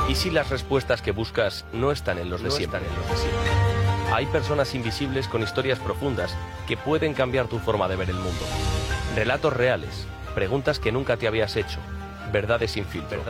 ¿Y si las respuestas que buscas no están en los de siempre? Hay personas invisibles con historias profundas que pueden cambiar tu forma de ver el mundo. Relatos reales, preguntas que nunca te habías hecho, verdades sin filtro.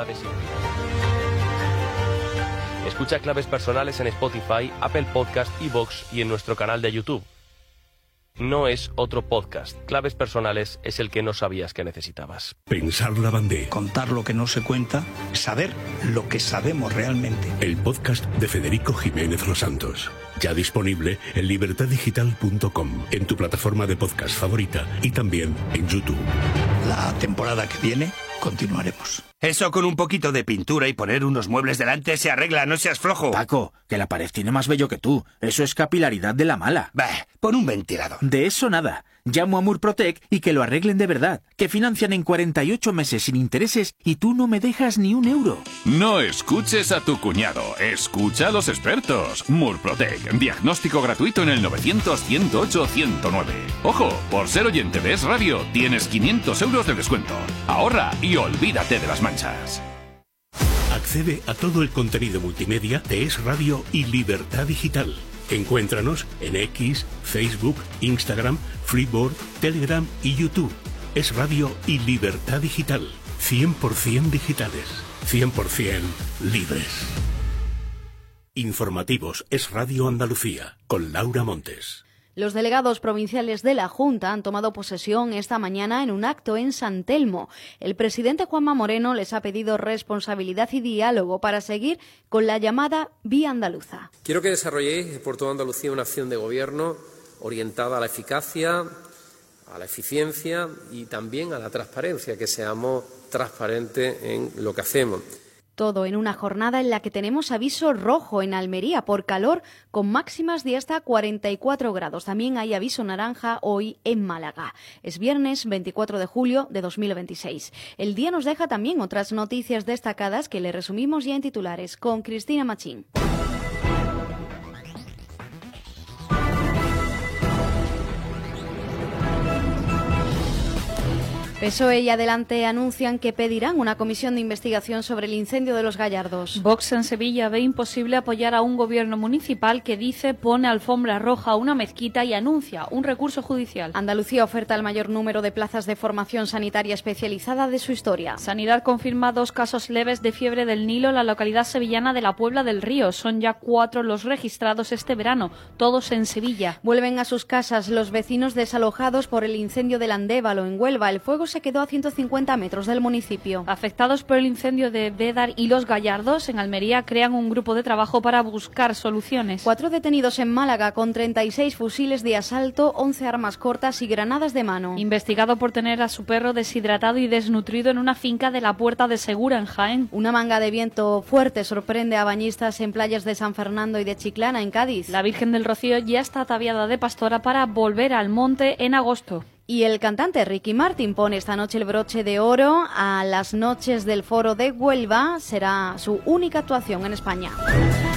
Escucha Claves Personales en Spotify, Apple Podcast, iVoox y en nuestro canal de YouTube. No es otro podcast. Claves Personales es el que no sabías que necesitabas. Pensar la bandera. Contar lo que no se cuenta, saber lo que sabemos realmente. El podcast de Federico Jiménez Los Santos. Ya disponible en libertadigital.com, en tu plataforma de podcast favorita y también en YouTube. La temporada que viene continuaremos. Eso con un poquito de pintura y poner unos muebles delante se arregla, no seas flojo. Paco, que la pared tiene más vello que tú. Eso es capilaridad de la mala. Bah, pon un ventilador. De eso nada. Llamo a Murprotec y que lo arreglen de verdad. Que financian en 48 meses sin intereses y tú no me dejas ni un euro. No escuches a tu cuñado. Escucha a los expertos. Murprotec. Diagnóstico gratuito en el 900-108-109. Ojo, por ser oyente de Es Radio, tienes 500 euros de descuento. Ahorra y olvídate de las manchas. Accede a todo el contenido multimedia de Es Radio y Libertad Digital. Encuéntranos en X, Facebook, Instagram, Freeboard, Telegram y YouTube. Es Radio y Libertad Digital. 100% digitales. 100% libres. Informativos Es Radio Andalucía con Laura Montes. Los delegados provinciales de la Junta han tomado posesión esta mañana en un acto en San Telmo. El presidente Juanma Moreno les ha pedido responsabilidad y diálogo para seguir con la llamada Vía Andaluza. Quiero que desarrolléis por toda Andalucía una acción de gobierno orientada a la eficacia, a la eficiencia y también a la transparencia, que seamos transparentes en lo que hacemos. Todo en una jornada en la que tenemos aviso rojo en Almería por calor, con máximas de hasta 44 grados. También hay aviso naranja hoy en Málaga. Es viernes 24 de julio de 2026. El día nos deja también otras noticias destacadas que le resumimos ya en titulares con Cristina Machín. PSOE y Adelante anuncian que pedirán una comisión de investigación sobre el incendio de Los Gallardos. Vox en Sevilla ve imposible apoyar a un gobierno municipal que dice pone alfombra roja a una mezquita y anuncia un recurso judicial. Andalucía oferta el mayor número de plazas de formación sanitaria especializada de su historia. Sanidad confirma 2 casos leves de fiebre del Nilo en la localidad sevillana de la Puebla del Río. Son ya 4 los registrados este verano, todos en Sevilla. Vuelven a sus casas los vecinos desalojados por el incendio del Andévalo en Huelva. El fuego se quedó a 150 metros del municipio. Afectados por el incendio de Bédar y Los Gallardos, en Almería crean un grupo de trabajo para buscar soluciones. 4 detenidos en Málaga con 36 fusiles de asalto, 11 armas cortas y granadas de mano. Investigado por tener a su perro deshidratado y desnutrido en una finca de la Puerta de Segura, en Jaén. Una manga de viento fuerte sorprende a bañistas en playas de San Fernando y de Chiclana, en Cádiz. La Virgen del Rocío ya está ataviada de pastora para volver al monte en agosto. Y el cantante Ricky Martin pone esta noche el broche de oro a las noches del Foro de Huelva. Será su única actuación en España.